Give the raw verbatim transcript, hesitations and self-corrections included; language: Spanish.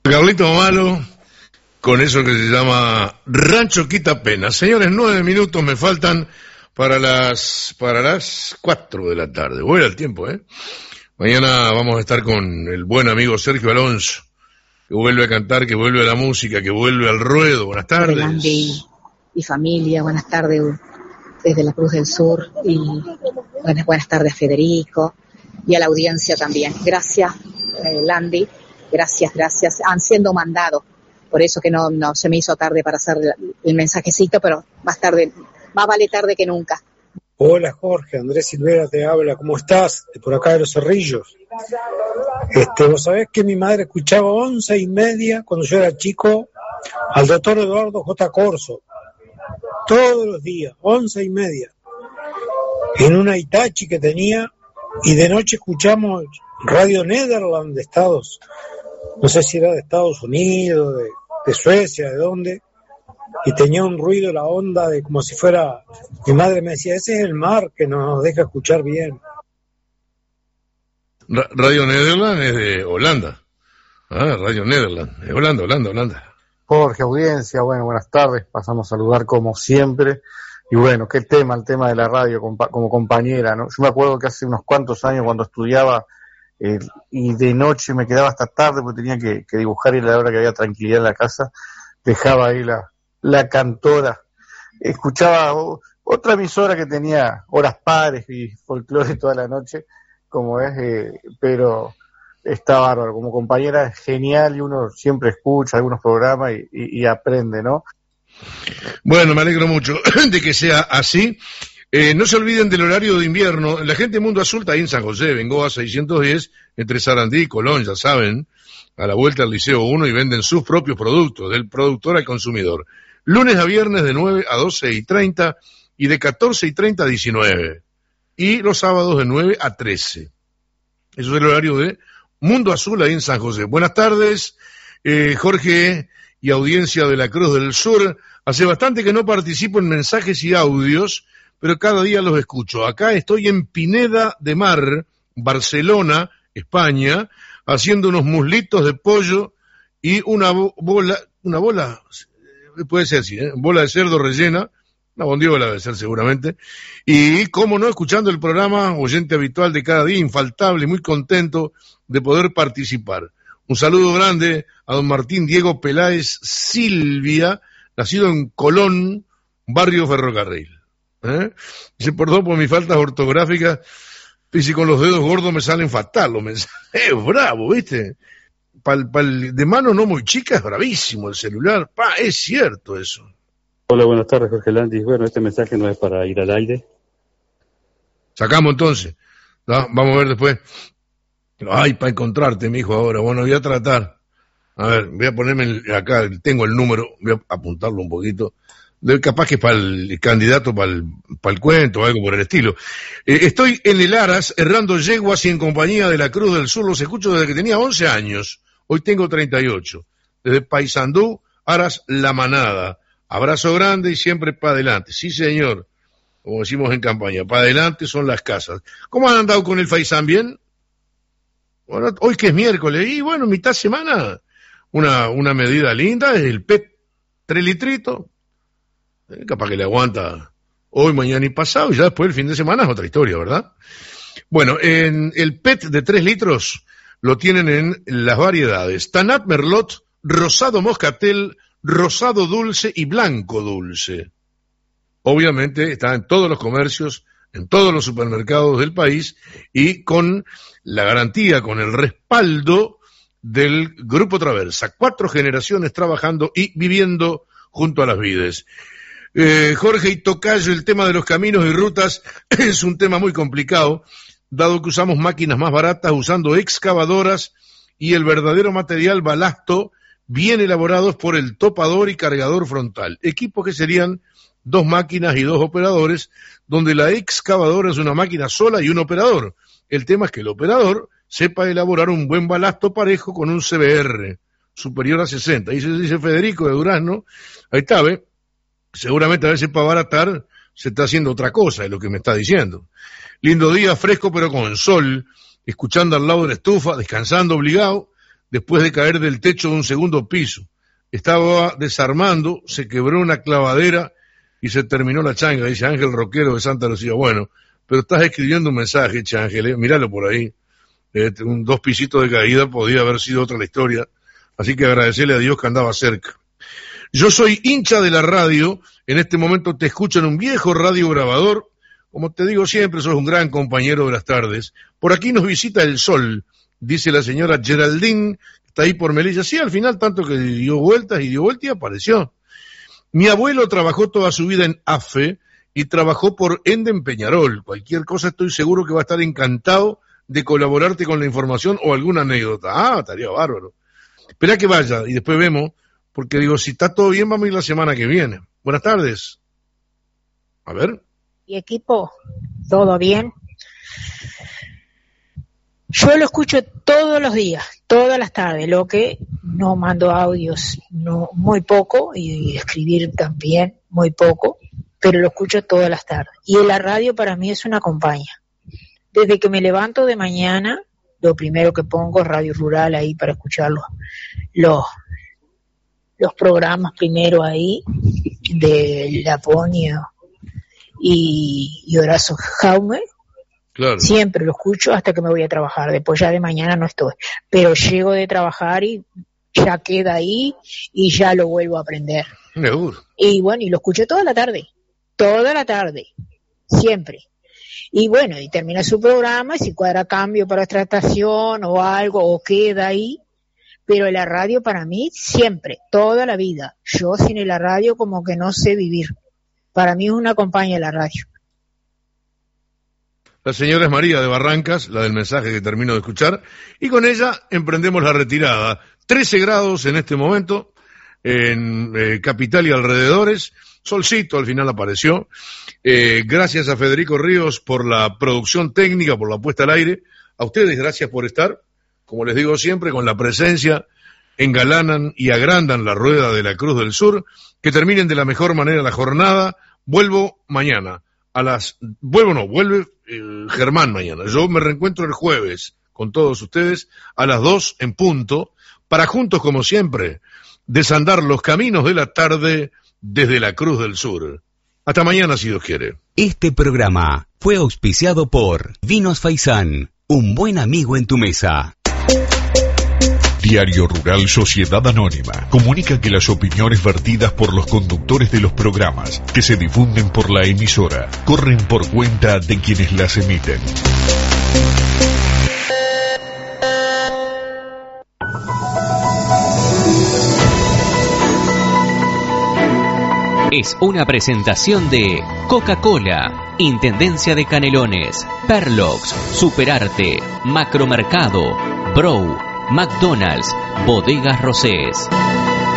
Carlito Malo, con eso que se llama Rancho Quita Pena. Señores, nueve minutos me faltan para las para las cuatro de la tarde. Vuela el tiempo, ¿eh? Mañana vamos a estar con el buen amigo Sergio Alonso, que vuelve a cantar, que vuelve a la música, que vuelve al ruedo. Buenas tardes. Landy y familia, buenas tardes desde la Cruz del Sur, y buenas, buenas tardes a Federico y a la audiencia también. Gracias, eh, Landy. Gracias, gracias. Han sido mandados, por eso que no, no se me hizo tarde para hacer el mensajecito, pero más tarde, más vale tarde que nunca. Hola Jorge, Andrés Silvera te habla, ¿cómo estás? De por acá de Los Cerrillos. Este, vos sabés que mi madre escuchaba once y media cuando yo era chico al doctor Eduardo J. Corso, todos los días, once y media, en una Hitachi que tenía, y de noche escuchamos Radio Nederland de Estados, no sé si era de Estados Unidos, de, de Suecia, de dónde, y tenía un ruido, la onda de como si fuera, mi madre me decía, ese es el mar que nos deja escuchar bien. Ra- Radio Nederland es de Holanda. Ah, Radio Nederland, es Holanda, Holanda, Holanda. Jorge, audiencia, bueno, buenas tardes, pasamos a saludar como siempre, y bueno, qué tema, el tema de la radio compa- como compañera, ¿no? Yo me acuerdo que hace unos cuantos años cuando estudiaba, eh, y de noche me quedaba hasta tarde porque tenía que, que dibujar, y a la hora que había tranquilidad en la casa, dejaba ahí la, la cantora, escuchaba o, otra emisora que tenía horas pares y folclore toda la noche, como es, eh, pero está bárbaro, como compañera es genial, y uno siempre escucha algunos programas y, y, y aprende, ¿no? Bueno, me alegro mucho de que sea así. Eh, no se olviden del horario de invierno. La gente de Mundo Azul está ahí en San José, Bengoa seiscientos diez, entre Sarandí y Colón, ya saben, a la vuelta al Liceo uno, y venden sus propios productos, del productor al consumidor. Lunes a viernes de nueve a doce y treinta y de catorce y treinta a diecinueve. Y los sábados de nueve a trece. Eso es el horario de Mundo Azul ahí en San José. Buenas tardes, eh, Jorge y audiencia de la Cruz del Sur. Hace bastante que no participo en mensajes y audios, pero cada día los escucho. Acá estoy en Pineda de Mar, Barcelona, España, haciendo unos muslitos de pollo y una bo- bola, una bola, puede ser así, ¿eh? Bola de cerdo rellena, una bondiola debe ser seguramente, y cómo no, escuchando el programa, oyente habitual de cada día, infaltable, muy contento de poder participar. Un saludo grande a don Martín Diego Peláez Silvia, nacido en Colón, barrio Ferrocarril. ¿Eh? Dice, perdón por mis faltas ortográficas, y si con los dedos gordos me salen fatal los mensajes. Es bravo, ¿viste? Pal, pal, de mano no muy chica es bravísimo el celular. Pa, es cierto eso. Hola, buenas tardes, Jorge Landis. Bueno, este mensaje no es para ir al aire. Sacamos entonces. ¿No? Vamos a ver después. Ay, para encontrarte, mijo, ahora. Bueno, voy a tratar. A ver, voy a ponerme el, acá, tengo el número, voy a apuntarlo un poquito. De, capaz que es para el candidato, para el, para el cuento o algo por el estilo. Eh, estoy en el Aras, errando yeguas y en compañía de la Cruz del Sur. Los escucho desde que tenía once años. Hoy tengo treinta y ocho. Desde Paysandú, Aras, La Manada. Abrazo grande y siempre para adelante. Sí, señor. Como decimos en campaña, para adelante son las casas. ¿Cómo han andado con el Faisán? ¿Bien? Bueno, hoy que es miércoles, y bueno, mitad semana, una, una medida linda, es el P E T, tres litritos. Eh, capaz que le aguanta hoy, mañana y pasado, y ya después el fin de semana es otra historia, ¿verdad? Bueno, en el P E T de tres litros lo tienen en las variedades Tanat Merlot, Rosado Moscatel, Rosado Dulce y Blanco Dulce. Obviamente está en todos los comercios, en todos los supermercados del país, y con la garantía, con el respaldo del Grupo Traversa. Cuatro generaciones trabajando y viviendo junto a las vides. Eh, Jorge y Tocayo, el tema de los caminos y rutas es un tema muy complicado, dado que usamos máquinas más baratas, usando excavadoras y el verdadero material balasto, bien elaborados por el topador y cargador frontal. Equipos que serían dos máquinas y dos operadores, donde la excavadora es una máquina sola y un operador. El tema es que el operador sepa elaborar un buen balasto parejo con un C B R superior a sesenta. Dice, dice Federico de Durazno, ahí está, ¿ve? Seguramente a veces para baratar se está haciendo otra cosa, es lo que me está diciendo. Lindo día, fresco pero con sol, escuchando al lado de la estufa, descansando obligado, después de caer del techo de un segundo piso. Estaba desarmando, se quebró una clavadera y se terminó la changa, dice Ángel Roquero de Santa Lucía. Bueno, pero estás escribiendo un mensaje, che Ángel, eh, míralo por ahí. Eh, un, dos pisitos de caída podía haber sido otra la historia. Así que agradecerle a Dios que andaba cerca. Yo soy hincha de la radio, en este momento te escucho en un viejo radio grabador. Como te digo siempre, sos un gran compañero de las tardes. Por aquí nos visita el sol, dice la señora Geraldine, está ahí por Melilla. Sí, al final tanto que dio vueltas y dio vueltas y apareció. Mi abuelo trabajó toda su vida en A F E y trabajó por Ende en Peñarol. Cualquier cosa estoy seguro que va a estar encantado de colaborarte con la información o alguna anécdota. Ah, estaría bárbaro. Espera que vaya y después vemos, porque digo, si está todo bien, vamos a ir la semana que viene. Buenas tardes. A ver. ¿Y equipo? ¿Todo bien? Yo lo escucho todos los días, todas las tardes, lo que no mando audios, no muy poco, y escribir también muy poco, pero lo escucho todas las tardes. Y la radio para mí es una compañía. Desde que me levanto de mañana, lo primero que pongo es Radio Rural ahí para escuchar los, los, los programas primero ahí, de Laponio y, y Horacio Jaume. Claro. Siempre lo escucho hasta que me voy a trabajar, después ya de mañana no estoy, pero llego de trabajar y ya queda ahí y ya lo vuelvo a aprender. Seguro. Y bueno, y lo escucho toda la tarde, toda la tarde, siempre. Y bueno, y termina su programa, y si cuadra cambio para otra estación o algo, o queda ahí, pero la radio para mí siempre, toda la vida. Yo sin la radio como que no sé vivir. Para mí es una compañía la radio. La señora es María de Barrancas, la del mensaje que termino de escuchar, y con ella emprendemos la retirada. trece grados en este momento, en eh, Capital y alrededores, solcito al final apareció. Eh, gracias a Federico Ríos por la producción técnica, por la puesta al aire. A ustedes gracias por estar, como les digo siempre, con la presencia, engalanan y agrandan la rueda de la Cruz del Sur. Que terminen de la mejor manera la jornada. Vuelvo mañana. A las, vuelvo no, vuelve eh, Germán mañana. Yo me reencuentro el jueves con todos ustedes a las dos en punto, para juntos, como siempre, desandar los caminos de la tarde desde la Cruz del Sur. Hasta mañana, si Dios quiere. Este programa fue auspiciado por Vinos Faisán, un buen amigo en tu mesa. Diario Rural Sociedad Anónima comunica que las opiniones vertidas por los conductores de los programas que se difunden por la emisora corren por cuenta de quienes las emiten. Es una presentación de Coca-Cola, Intendencia de Canelones, Perlox, Superarte, Macromercado, Brow, McDonald's, Bodegas Rosés.